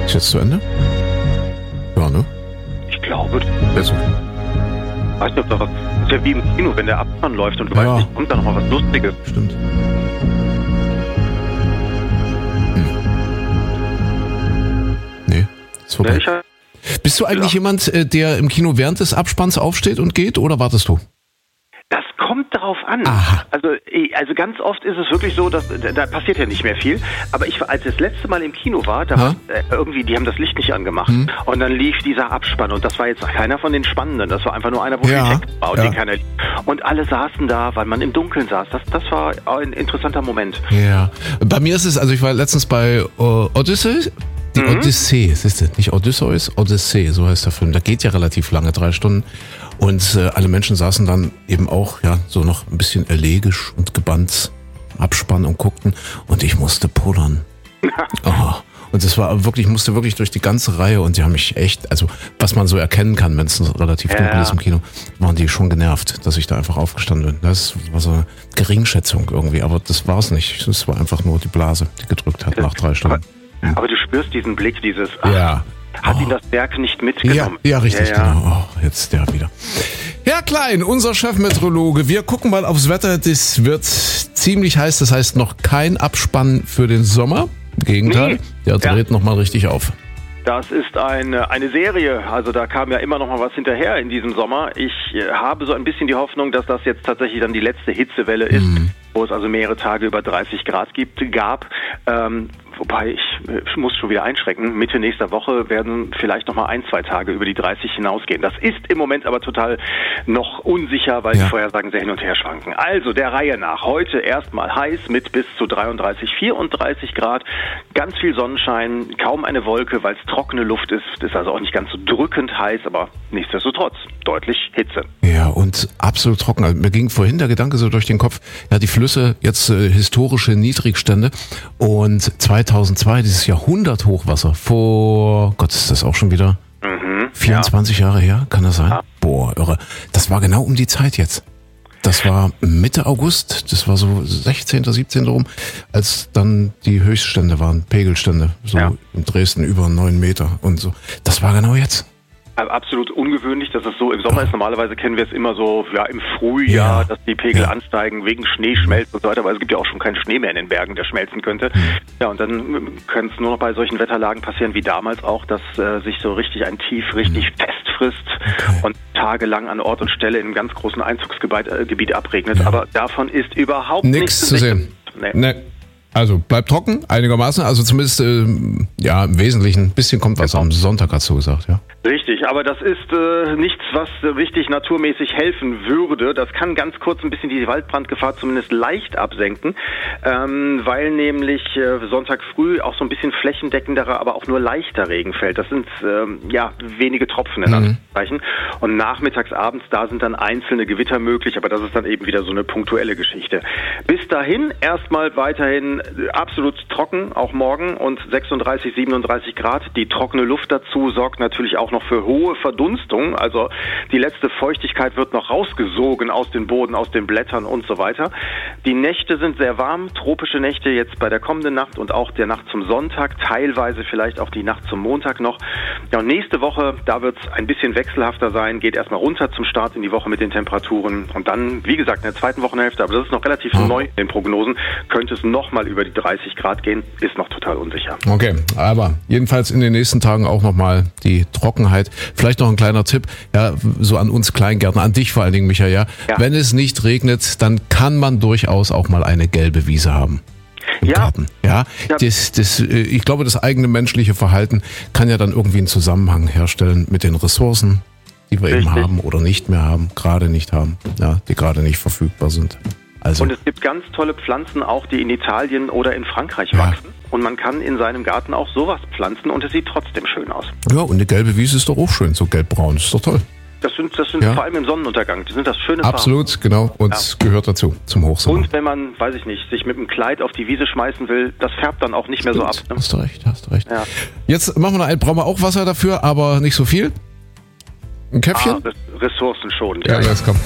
Ist jetzt zu Ende? Ja, ne? Ich glaube. Also. Weißt du, ob da was... Das ist ja wie im Kino, wenn der Abspann läuft und du weißt nicht, kommt da noch mal was Lustiges. Stimmt. Nee, ist vorbei. Bist du eigentlich jemand, der im Kino während des Abspanns aufsteht und geht, oder wartest du? Das kommt darauf an. Aha. Also ganz oft ist es wirklich so, dass da passiert ja nicht mehr viel. Aber als das letzte Mal im Kino war, da war irgendwie, die haben das Licht nicht angemacht. Und dann lief dieser Abspann. Und das war jetzt keiner von den Spannenden. Das war einfach nur einer, wo viel Text war und den keiner lief. Und alle saßen da, weil man im Dunkeln saß. Das war ein interessanter Moment. Ja. Bei mir ist es, also ich war letztens bei Odyssey. Die Odyssee, siehst du, nicht Odysseus, Odyssee, so heißt der Film. Da geht ja relativ lange, 3 Stunden. Und alle Menschen saßen dann eben auch, ja, so noch ein bisschen elegisch und gebannt Abspann und guckten. Und ich musste pullern. Oh. Und das war wirklich, ich musste wirklich durch die ganze Reihe und die haben mich echt, also was man so erkennen kann, wenn es relativ dunkel ist im Kino, waren die schon genervt, dass ich da einfach aufgestanden bin. Das war so eine Geringschätzung irgendwie, aber das war es nicht. Das war einfach nur die Blase, die gedrückt hat nach 3 Stunden. Aber du spürst diesen Blick, dieses... Hat ihn das Werk nicht mitgenommen? Ja, richtig, genau. Oh, jetzt der wieder. Herr Klein, unser Chefmeteorologe, wir gucken mal aufs Wetter. Das wird ziemlich heiß, das heißt noch kein Abspann für den Sommer. Im Gegenteil, der dreht nochmal richtig auf. Das ist eine Serie, also da kam ja immer noch mal was hinterher in diesem Sommer. Ich habe so ein bisschen die Hoffnung, dass das jetzt tatsächlich dann die letzte Hitzewelle ist, wo es also mehrere Tage über 30 Grad gab. Wobei ich muss schon wieder einschränken. Mitte nächster Woche werden vielleicht noch mal 1-2 Tage über die 30 hinausgehen. Das ist im Moment aber total noch unsicher, weil die Vorhersagen sehr hin und her schwanken. Also der Reihe nach. Heute erstmal heiß mit bis zu 33, 34 Grad. Ganz viel Sonnenschein, kaum eine Wolke, weil es trockene Luft ist. Das ist also auch nicht ganz so drückend heiß, aber nichtsdestotrotz deutlich Hitze. Ja, und absolut trocken. Also mir ging vorhin der Gedanke so durch den Kopf, ja, die Flüsse, jetzt historische Niedrigstände und 2002, dieses Jahrhunderthochwasser, vor Gott, ist das auch schon wieder 24 Jahre her, kann das sein? Ja. Boah, irre. Das war genau um die Zeit jetzt. Das war Mitte August, das war so 16., 17. rum, als dann die Höchststände waren, Pegelstände, so in Dresden über 9 Meter und so. Das war genau jetzt. Absolut ungewöhnlich, dass es so im Sommer ist. Normalerweise kennen wir es immer so im Frühjahr, dass die Pegel ansteigen wegen Schneeschmelzen und so weiter, weil es gibt ja auch schon keinen Schnee mehr in den Bergen, der schmelzen könnte. Ja, und dann könnte es nur noch bei solchen Wetterlagen passieren wie damals auch, dass sich so richtig ein Tief richtig festfrisst und tagelang an Ort und Stelle in einem ganz großen Einzugsgebiet abregnet. Ja. Aber davon ist überhaupt nichts zu sehen. Nee. Also bleibt trocken, einigermaßen, also zumindest im Wesentlichen, ein bisschen kommt was am Sonntag, hast du gesagt, ja? Richtig, aber das ist nichts, was richtig naturmäßig helfen würde. Das kann ganz kurz ein bisschen die Waldbrandgefahr zumindest leicht absenken, weil nämlich Sonntag früh auch so ein bisschen flächendeckenderer, aber auch nur leichter Regen fällt. Das sind wenige Tropfen in Anführungszeichen. Und nachmittags, abends, da sind dann einzelne Gewitter möglich, aber das ist dann eben wieder so eine punktuelle Geschichte. Bis dahin erstmal weiterhin absolut trocken, auch morgen, und 36, 37 Grad. Die trockene Luft dazu sorgt natürlich auch noch für hohe Verdunstung. Also die letzte Feuchtigkeit wird noch rausgesogen aus dem Boden, aus den Blättern und so weiter. Die Nächte sind sehr warm, tropische Nächte jetzt bei der kommenden Nacht und auch der Nacht zum Sonntag, teilweise vielleicht auch die Nacht zum Montag noch. Ja, und nächste Woche, da wird es ein bisschen wechselhafter sein, geht erstmal runter zum Start in die Woche mit den Temperaturen und dann, wie gesagt, in der zweiten Wochenhälfte, aber das ist noch relativ neu in den Prognosen, könnte es nochmal über die 30 Grad gehen, ist noch total unsicher. Okay, aber jedenfalls in den nächsten Tagen auch nochmal die Trockenheit. Vielleicht noch ein kleiner Tipp, ja, so an uns Kleingärtner, an dich vor allen Dingen, Michael, ja. Wenn es nicht regnet, dann kann man durchaus auch mal eine gelbe Wiese haben. Im Garten. Ja, ich glaube, das eigene menschliche Verhalten kann ja dann irgendwie einen Zusammenhang herstellen mit den Ressourcen, die wir eben haben oder nicht mehr haben, gerade nicht haben, ja, die gerade nicht verfügbar sind. Also. Und es gibt ganz tolle Pflanzen auch, die in Italien oder in Frankreich wachsen. Und man kann in seinem Garten auch sowas pflanzen und es sieht trotzdem schön aus. Ja, und eine gelbe Wiese ist doch auch schön, so gelbbraun, ist doch toll. Das sind vor allem im Sonnenuntergang, das sind das schöne Farben. Absolut, genau, und gehört dazu, zum Hochsommer. Und wenn man, weiß ich nicht, sich mit einem Kleid auf die Wiese schmeißen will, das färbt dann auch nicht mehr so ab. Ne? Hast du recht. Ja. Jetzt machen wir brauchen wir auch Wasser dafür, aber nicht so viel. Ein Käffchen? Ressourcenschonend. Ja, das kommt.